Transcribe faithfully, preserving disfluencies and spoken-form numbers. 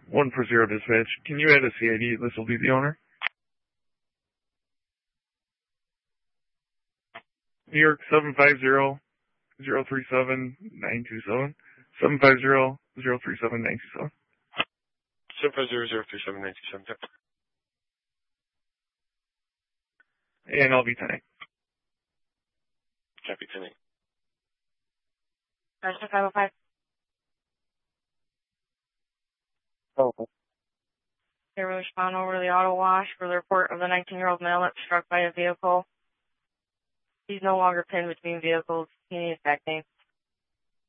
one for zero dispatch. Can you add a C I D? This will be the owner. New York seven five zero zero three seven nine two seven. seven five zero zero three seven nine two seven. seven five zero zero three seven nine two seven. And I'll be ten eight. Copy ten eight. Sergeant five oh five. Oh. They will respond over to the auto wash for the report of the nineteen-year-old male that was struck by a vehicle. He's no longer pinned between vehicles. He needs back name.